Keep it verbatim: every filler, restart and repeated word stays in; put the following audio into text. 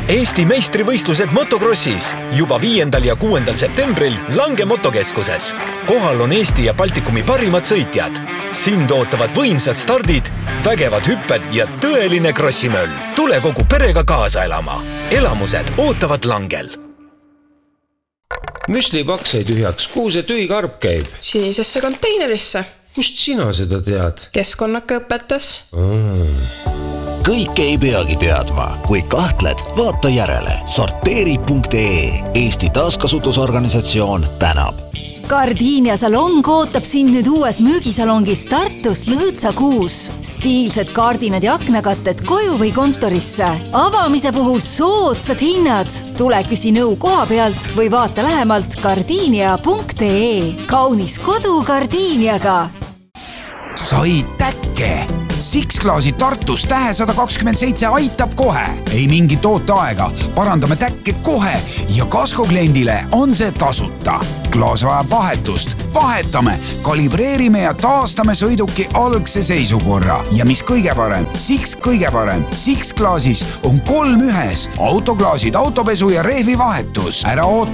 Eesti meistrivõistlused motokrossis juba viiendal ja kuuendal septembril Lange motokeskuses. Kohal on Eesti ja Baltikumi parimad sõitjad. Sind ootavad võimsad stardid, vägevad hüpped ja tõeline krossimöll. Tule kogu perega kaasa elama. Elamused ootavad Langel. Müslipakk sai tühjaks. Kuhu see tühi karp käib? Sinisesse konteinerisse. Kust sina seda tead? Keskkonnaka õpetas. Kõik ei peagi teadma. Kui kahtled, vaata järele. Sorteeri punkt ee. Eesti taaskasutusorganisatsioon tänab. Gardinia salong ootab sind nüüd uues müügisalongis Tartus Lõõtsa kuus. Stiilsed kardinad ja aknakatted koju või kontorisse. Avamise puhul soodsad hinnad. Tule küsi nõu koha pealt või vaata lähemalt gardinia punkt ee. Kaunis kodu Gardiniaga. Sai täkke! Six-klaasi Tartus tähe sada kakskümmend seitse aitab kohe. Ei mingi tooteaega. Parandame täkke kohe ja Kasko kliendile on see tasuta. Klaas vajab vahetust. Vahetame, kalibreerime ja taastame sõiduki algse seisukorra. Ja mis kõige parem? Six kõige parem. Six-klaasis on kolm ühes. Autoklaasid, autopesu ja rehvi vahetus. Ära oota